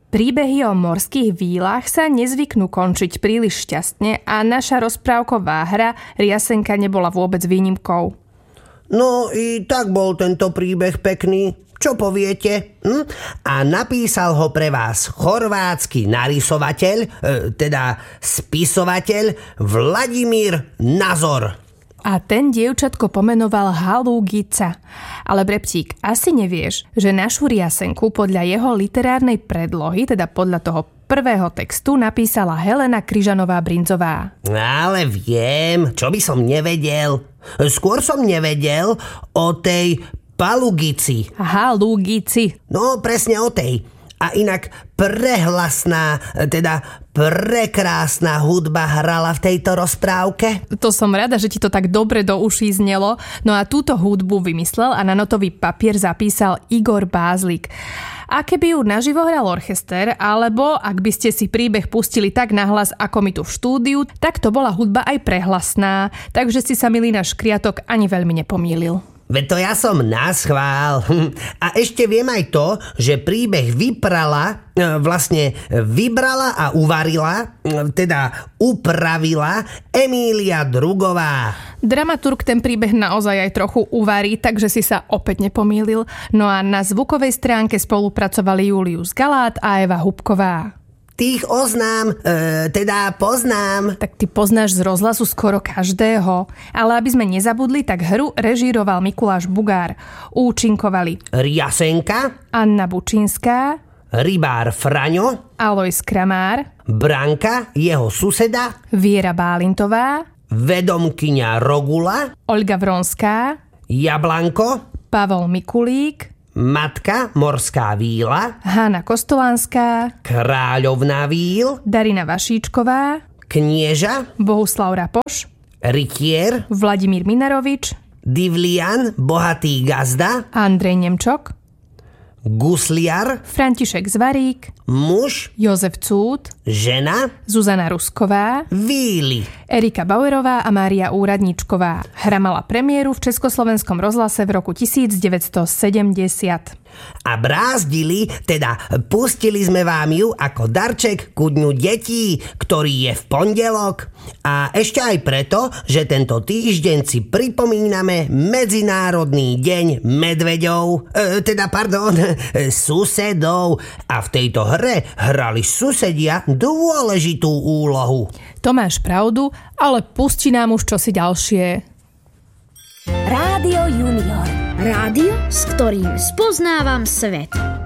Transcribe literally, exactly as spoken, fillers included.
Príbehy o morských vílach sa nezvyknú končiť príliš šťastne a naša rozprávková hra Riasenka nebola vôbec výnimkou. No i tak bol tento príbeh pekný. Čo poviete? Hm? A napísal ho pre vás chorvátsky narysovateľ, e, teda spisovateľ Vladimír Nazor. A ten dievčatko pomenoval Halúgica. Ale Breptík, asi nevieš, že našu Riasenku podľa jeho literárnej predlohy, teda podľa toho prvého textu, napísala Helena Kryžanová-Brinzová. Ale viem, čo by som nevedel. Skôr som nevedel o tej Palugici. Halúgici. No, presne o tej. A inak prehlasná, teda prekrásna hudba hrala v tejto rozprávke. To som rada, že ti to tak dobre do uší znelo. No a túto hudbu vymyslel a na notový papier zapísal Igor Bázlik. A keby ju naživo hral orchester, alebo ak by ste si príbeh pustili tak nahlas, ako my tu v štúdiu, tak to bola hudba aj prehlasná, takže si sa milý náš Kriatok ani veľmi nepomýlil. Veď to ja som naschvál. A ešte viem aj to, že príbeh vyprala, vlastne vybrala a uvarila, teda upravila Emília Drugová. Dramaturg ten príbeh naozaj aj trochu uvarí, takže si sa opäť nepomýlil. No a na zvukovej stránke spolupracovali Julius Galát a Eva Hubková. Tých oznám, e, teda poznám. Tak ty poznáš z rozhlasu skoro každého. Ale aby sme nezabudli, tak hru režíroval Mikuláš Bugár. Účinkovali Riasenka, Anna Bučinská, rybár Fraňo, Alojz Kramár, Branka, jeho suseda, Viera Bálintová, vedomkyňa Rogula, Olga Vronská, Jablanko, Pavol Mikulík, Matka Morská víla, Hanna Kostolánska, Kráľovná víl, Darina Vašíčková, Knieža, Bohuslav Rapoš, Rytier, Vladimír Minarovič, Divlian, bohatý gazda, Andrej Nemčok, Gusliar, František Zvarík, muž, Jozef Cúd, žena, Zuzana Rusková, víly. Erika Bauerová a Mária Úradníčková. Hra mala premiéru v Československom rozhlase v roku devätnásťsedemdesiat. A brázdili, teda pustili sme vám ju ako darček ku dňu detí, ktorý je v pondelok. A ešte aj preto, že tento týždeň si pripomíname Medzinárodný deň medveďov, e, teda pardon, susedov. A v tejto hre hrali susedia dôležitú úlohu. To máš pravdu, ale pusti nám už čosi ďalšie. Rádio Junior. Rádio, s ktorým spoznávam svet.